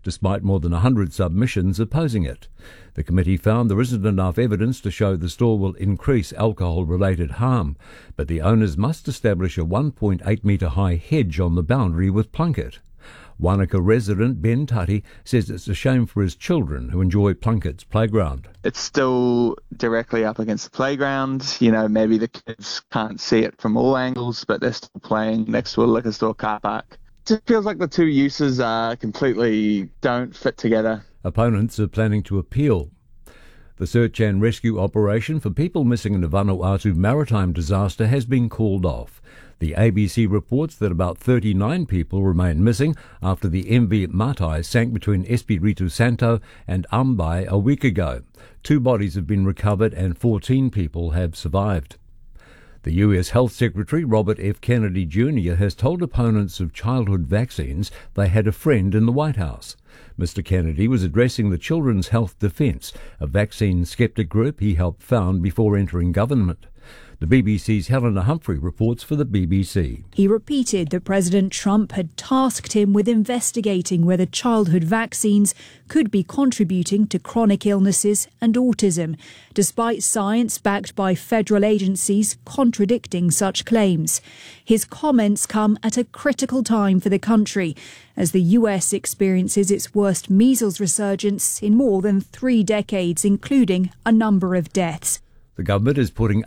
despite more than 100 submissions opposing it. The committee found there isn't enough evidence to show the store will increase alcohol-related harm, but the owners must establish a 1.8-metre high hedge on the boundary with Plunket. Wanaka resident Ben Tutty says it's a shame for his children who enjoy Plunket's playground. It's still directly up against the playground. You know, maybe the kids can't see it from all angles, but they're still playing next to a liquor store car park. It just feels like the two uses completely don't fit together. Opponents are planning to appeal. The search and rescue operation for people missing in the Vanuatu maritime disaster has been called off. The ABC reports that about 39 people remain missing after the MV Matai sank between Espiritu Santo and Ambai a week ago. 2 bodies have been recovered and 14 people have survived. The US Health Secretary Robert F. Kennedy Jr. has told opponents of childhood vaccines they had a friend in the White House. Mr. Kennedy was addressing the Children's Health Defence, a vaccine skeptic group he helped found before entering government. The BBC's Helena Humphrey reports for the BBC. He repeated that President Trump had tasked him with investigating whether childhood vaccines could be contributing to chronic illnesses and autism, despite science backed by federal agencies contradicting such claims. His comments come at a critical time for the country, as the US experiences its worst measles resurgence in more than 3 decades, including a number of deaths. The government is putting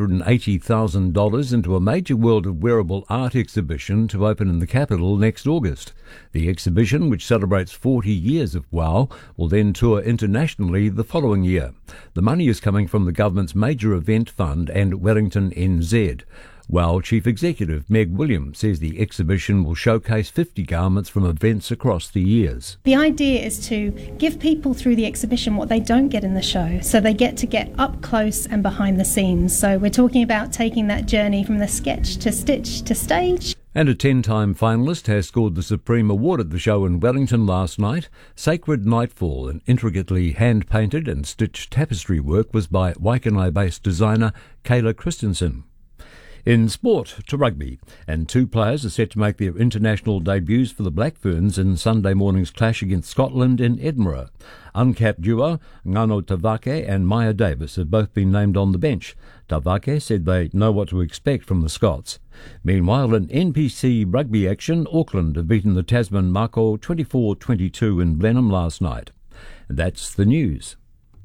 $880,000 into a major World of Wearable Art exhibition to open in the capital next August. The exhibition, which celebrates 40 years of WOW, will then tour internationally the following year. The money is coming from the government's major event fund and Wellington NZ. WOW Chief Executive Meg Williams says the exhibition will showcase 50 garments from events across the years. The idea is to give people through the exhibition what they don't get in the show, so they get to get up close and behind the scenes. So we're talking about taking that journey from the sketch to stitch to stage. And a 10-time finalist has scored the Supreme Award at the show in Wellington last night. Sacred Nightfall, an intricately hand-painted and stitched tapestry work, was by Waikanae-based designer Kayla Christensen. In sport, to rugby, and 2 players are set to make their international debuts for the Black Ferns in Sunday morning's clash against Scotland in Edinburgh. Uncapped duo Ngano Tavake and Maya Davis have both been named on the bench. Tavake said they know what to expect from the Scots. Meanwhile, in NPC rugby action, Auckland have beaten the Tasman Mako 24-22 in Blenheim last night. And that's the news.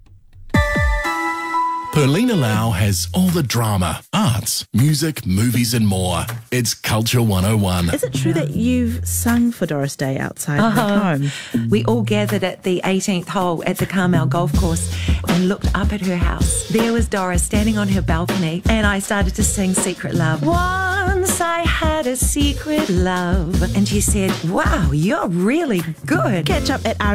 Perlina Lau has all the drama, arts, music, movies and more. It's Culture 101. Is it true that you've sung for Doris Day outside her home? We all gathered at the 18th hole at the Carmel Golf Course and looked up at her house. There was Doris standing on her balcony and I started to sing Secret Love. Once I had a secret love. And she said, wow, you're really good. Catch up at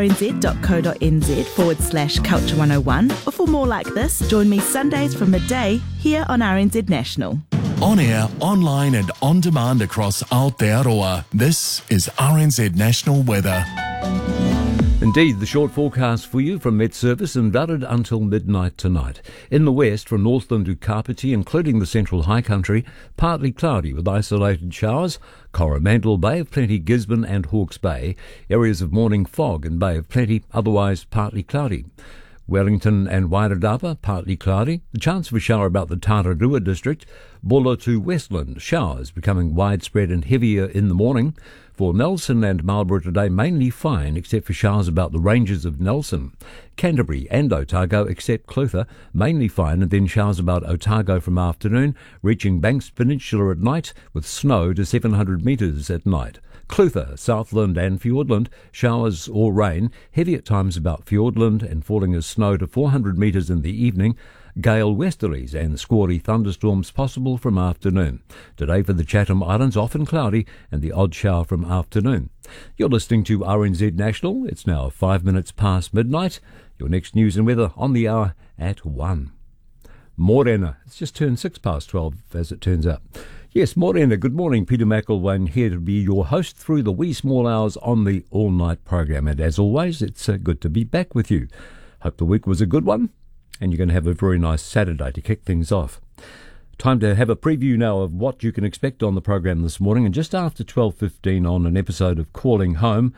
rnz.co.nz/Culture 101. Or for more like this, join me Sundays from midday here on RNZ National. On air, online and on demand across Aotearoa. This is RNZ National Weather. Indeed, the short forecast for you from Met Service and valid until midnight tonight. In the west, from Northland to Kapiti, including the central high country, partly cloudy with isolated showers. Coromandel, Bay of Plenty, Gisborne and Hawke's Bay. Areas of morning fog and Bay of Plenty, otherwise partly cloudy. Wellington and Wairarapa, partly cloudy. The chance of a shower about the Tararua district. Bulla to Westland, showers becoming widespread and heavier in the morning. For Nelson and Marlborough today, mainly fine, except for showers about the ranges of Nelson. Canterbury and Otago, except Clutha, mainly fine, and then showers about Otago from afternoon, reaching Banks Peninsula at night, with snow to 700 metres at night. Clutha, Southland and Fiordland, showers or rain, heavy at times about Fiordland and falling as snow to 400 metres in the evening. Gale westerlies and squally thunderstorms possible from afternoon. Today for the Chatham Islands, often cloudy and the odd shower from afternoon. You're listening to RNZ National. It's now 5 minutes past midnight. Your next news and weather on the hour at 1. Morena. It's just turned 6 past 12 as it turns out. Yes, Morena, good morning. Peter McElwain here to be your host through the wee small hours on the all-night program. And as always, it's good to be back with you. Hope the week was a good one. And you're going to have a very nice Saturday to kick things off. Time to have a preview now of what you can expect on the program this morning. And just after 12:15 on an episode of Calling Home,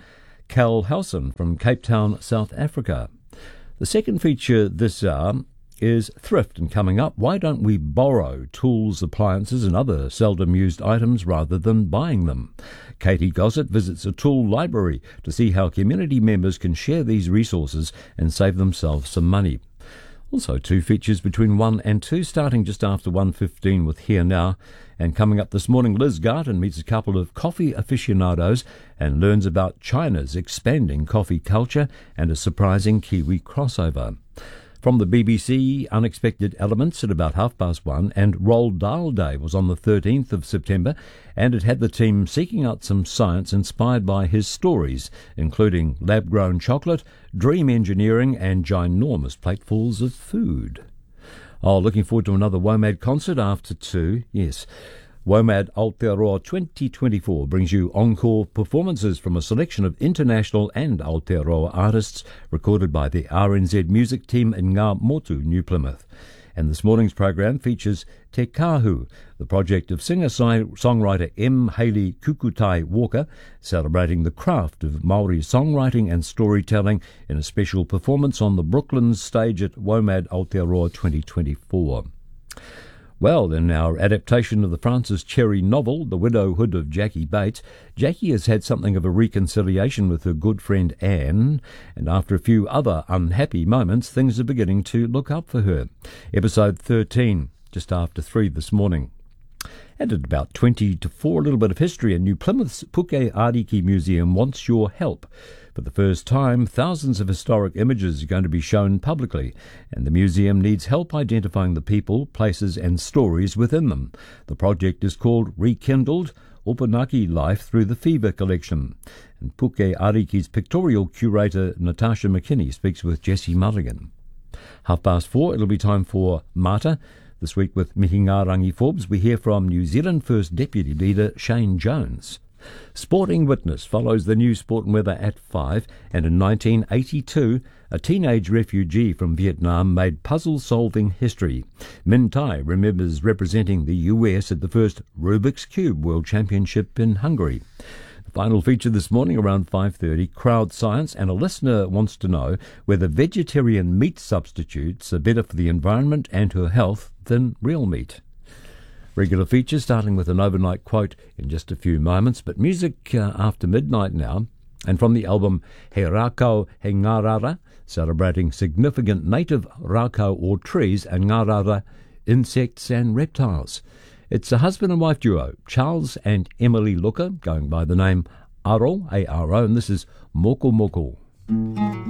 Cal Howson from Cape Town, South Africa. The second feature this hour is thrift, and coming up, why don't we borrow tools, appliances and other seldom used items rather than buying them? Katie Gossett visits a tool library to see how community members can share these resources and save themselves some money. Also, two features between 1 and 2, starting just after 1:15 with Here Now. And coming up this morning, Liz Garton meets a couple of coffee aficionados and learns about China's expanding coffee culture and a surprising Kiwi crossover. From the BBC, Unexpected Elements at about 1:30, and Roald Dahl Day was on the 13th of September, and it had the team seeking out some science inspired by his stories, including lab-grown chocolate, dream engineering and ginormous platefuls of food. Oh, looking forward to another WOMAD concert after 2. Yes, WOMAD Aotearoa 2024 brings you encore performances from a selection of international and Aotearoa artists recorded by the RNZ music team in Ngā Motu, New Plymouth. And this morning's program features Te Kahu, the project of singer-songwriter M. Hayley Kukutai Walker, celebrating the craft of Māori songwriting and storytelling in a special performance on the Brooklands stage at WOMAD Aotearoa 2024. Well, in our adaptation of the Francis Cherry novel, The Widowhood of Jackie Bates, Jackie has had something of a reconciliation with her good friend Anne, and after a few other unhappy moments, things are beginning to look up for her. Episode 13, just after 3 this morning. And at about 20 to 4, a little bit of history, and New Plymouth's Puke Ariki Museum wants your help. For the first time, thousands of historic images are going to be shown publicly, and the museum needs help identifying the people, places and stories within them. The project is called Rekindled, Opunaki Life Through the Fever Collection. And Puke Ariki's pictorial curator Natasha McKinney speaks with Jesse Mulligan. 4:30, it'll be time for Mata. This week with Mihi Ngārangi Forbes, we hear from New Zealand First Deputy Leader Shane Jones. Sporting Witness follows the new sport and weather at 5, and in 1982, a teenage refugee from Vietnam made puzzle-solving history. Min Tai remembers representing the US at the first Rubik's Cube World Championship in Hungary. The final feature this morning around 5:30, Crowd Science, and a listener wants to know whether vegetarian meat substitutes are better for the environment and her health than real meat. Regular features starting with an overnight quote in just a few moments, but music after midnight now, and from the album He Rākau He Ngārara, celebrating significant native rākau or trees and ngārara, insects and reptiles. It's a husband and wife duo, Charles and Emily Looker, going by the name Aro, A-R-O, and this is Moko Moko.